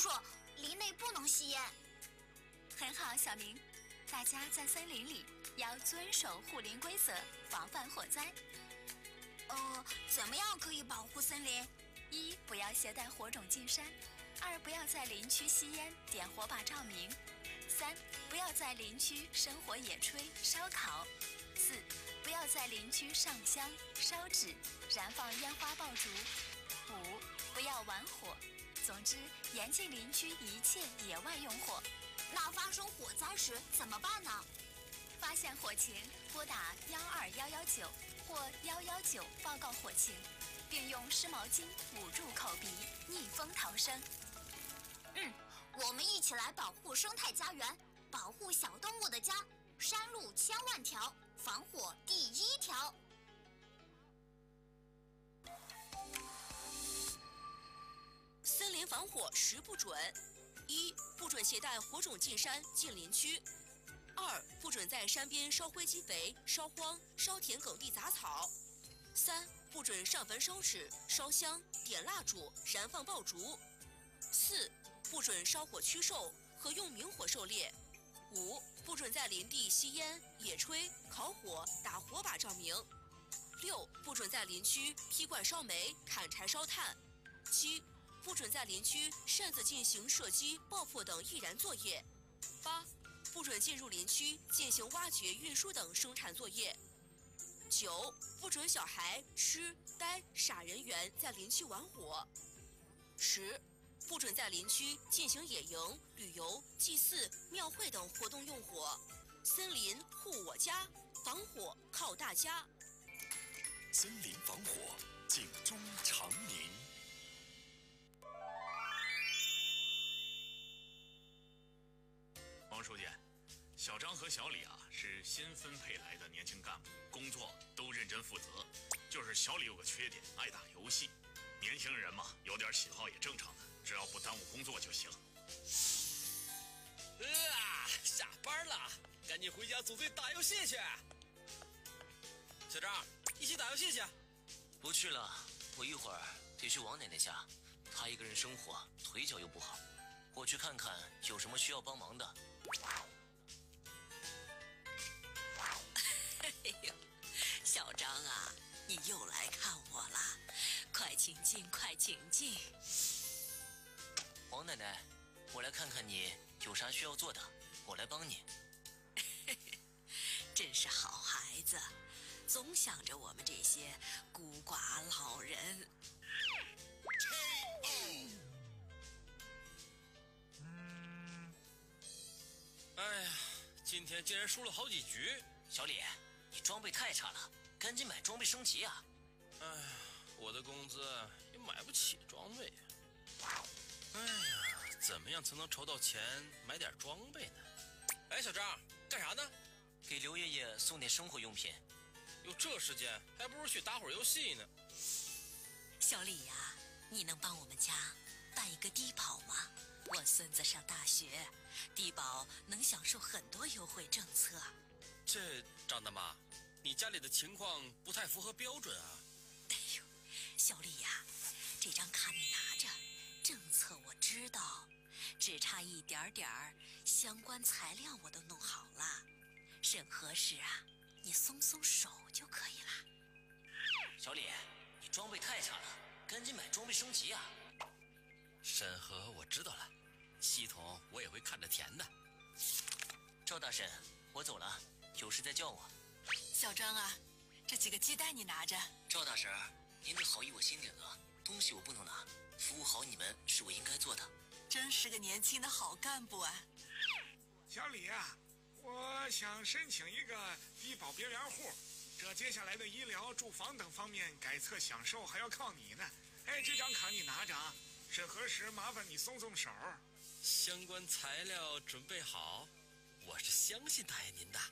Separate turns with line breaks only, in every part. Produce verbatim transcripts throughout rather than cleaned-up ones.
叔，林内不能吸烟。
很好，小明，大家在森林里要遵守护林规则，防范火灾。
呃，怎么样可以保护森林？
一，不要携带火种进山；二，不要在林区吸烟、点火把照明；三，不要在林区生火野炊、烧烤；四，不要在林区上香、烧纸、燃放烟花爆竹；五，不要玩火。总之，严禁林区一切野外用火。
那发生火灾时怎么办呢？
发现火情，拨打幺二幺幺九或幺幺九报告火情，并用湿毛巾捂住口鼻，逆风逃生。
嗯，我们一起来保护生态家园，保护小动物的家。山路千万条，防火第一条。
森林防火十不准：一、不准携带火种进山进林区；二、不准在山边烧灰积肥、烧荒、烧田埂地杂草；三、不准上坟烧纸、烧香、点蜡烛、燃放爆竹；四、不准烧火驱兽和用明火狩猎；五、不准在林地吸烟、野炊、烤火、打火把照明；六、不准在林区劈罐烧煤、砍柴烧炭；七、不准在林区擅自进行射击、爆破等易燃作业；八、不准进入林区进行挖掘、运输等生产作业；九、不准小孩、痴、呆、傻人员在林区玩火；十、不准在林区进行野营、旅游、祭祀、庙会等活动用火。森林护我家，防火靠大家。
森林防火，警钟长鸣。
王书记，小张和小李啊是新分配来的年轻干部，工作都认真负责。就是小李有个缺点，爱打游戏。年轻人嘛，有点喜好也正常的，只要不耽误工作就行。
啊，下班了，赶紧回家组队打游戏去。小张，一起打游戏去。
不去了，我一会儿得去王奶奶家，她一个人生活，腿脚又不好，我去看看有什么需要帮忙的。
哎呦，小张啊，你又来看我了，快请进，快请进。
王奶奶，我来看看你有啥需要做的，我来帮你。
真是好孩子，总想着我们这些孤寡老人。
嗯，哎呀，今天竟然输了好几局。
小李，你装备太差了，赶紧买装备升级啊！
哎呀，我的工资也买不起装备。哎呀，怎么样才能筹到钱买点装备呢？哎，小张，干啥呢？
给刘爷爷送点生活用品。
有这时间，还不如去打会儿游戏呢。
小李呀、啊，你能帮我们家办一个低保吗？我孙子上大学，低保能享受很多优惠政策。
这张大妈，你家里的情况不太符合标准啊。
哎呦，小李呀、啊，这张卡你拿着，政策我知道，只差一点点儿，相关材料我都弄好了，审核时啊，你松松手就可以了。
小李，你装备太差了，赶紧买装备升级啊！
审核我知道了，系统我也会看着填的。
赵大婶，我走了，有事再叫我。
小张啊，这几个鸡蛋你拿着。
赵大婶，您的好意我心领了，东西我不能拿，服务好你们是我应该做的。
真是个年轻的好干部啊！
小李啊，我想申请一个低保别联户，这接下来的医疗、住房等方面改测享受还要靠你呢。哎，这张卡你拿着啊，审核时麻烦你松松手。
相关材料准备好，我是相信答应您的。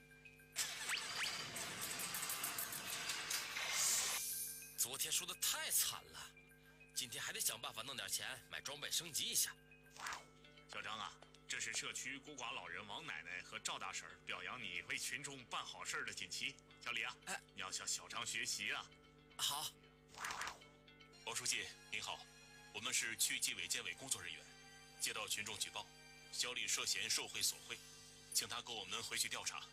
昨天输得太惨了，今天还得想办法弄点钱买装备升级一下。
小张啊，这是社区孤寡老人王奶奶和赵大婶表扬你为群众办好事的锦旗。小李啊，哎，你要向小张学习啊。
好。
王书记您好，我们是区纪委监委工作人员，
接到群众举报，小李涉嫌受贿索贿，请他跟我们回去调查。